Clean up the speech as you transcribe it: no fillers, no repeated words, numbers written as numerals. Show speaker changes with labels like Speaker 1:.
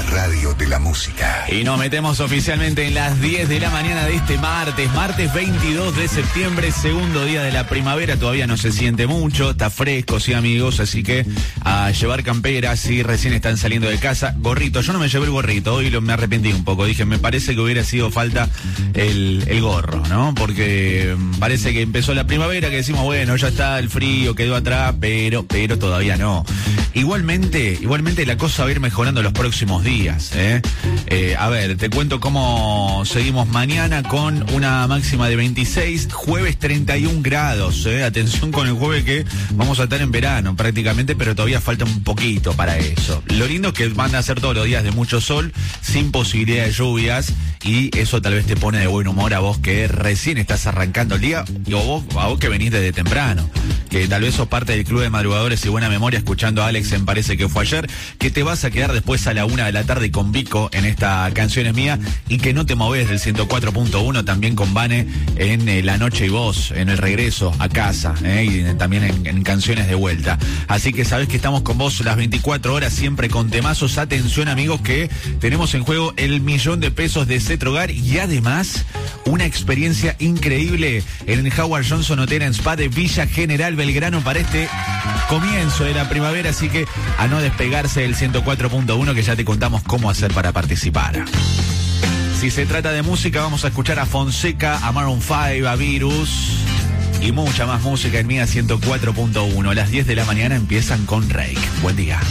Speaker 1: la radio de la música.
Speaker 2: Y nos metemos oficialmente en las 10 de la mañana de este martes 22 de septiembre, segundo día de la primavera. Todavía no se siente mucho, está fresco, sí, amigos, así que a llevar camperas si recién están saliendo de casa. Gorrito, yo no me llevé el gorrito, hoy me arrepentí un poco. Dije, me parece que hubiera sido falta el gorro, ¿no? Porque parece que empezó la primavera, que decimos, bueno, ya está, el frío quedó atrás, pero todavía no. Igualmente la cosa va a ir mejorando los próximos días, a ver, te cuento cómo seguimos mañana con una máxima de 26, jueves 31 grados, atención con el jueves que vamos a estar en verano prácticamente, pero todavía falta un poquito para eso. Lo lindo es que van a ser todos los días de mucho sol, sin posibilidad de lluvias, y eso tal vez te pone de buen humor a vos que recién estás arrancando el día, y a vos que venís desde temprano, que tal vez sos parte del club de madrugadores y buena memoria escuchando a Alex en Parece que fue ayer, que te vas a quedar después a la 1 de la tarde con Vico en esta Canciones Mía, y que no te movés del 104.1 también con Vane en La Noche y Vos, en el regreso a casa, y también en Canciones de Vuelta. Así que sabés que estamos con vos las 24 horas siempre con temazos. Atención, amigos, que tenemos en juego el $1.000.000 de Cetrogar y además una experiencia increíble en el Howard Johnson Hotel and Spa de Villa General Belgrano para este comienzo de la primavera, así que a no despegarse del 104.1 que ya te contamos cómo hacer para participar. Si se trata de música, vamos a escuchar a Fonseca, a Maroon 5, a Virus y mucha más música en Mía 104.1. A las 10 de la mañana empiezan con Rake. Buen día.